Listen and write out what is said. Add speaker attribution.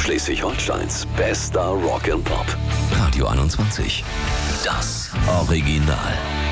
Speaker 1: Schleswig-Holsteins bester Rock and Pop.
Speaker 2: Radio 21. Das Original.